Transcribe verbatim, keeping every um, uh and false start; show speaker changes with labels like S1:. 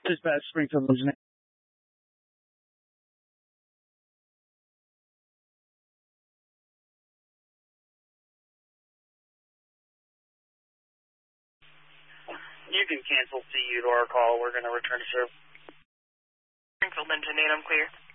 S1: Dispatch, Springfield Engineering.
S2: You can cancel C U to our call. We're going to return to serve.
S3: Springfield Engineering, I'm clear.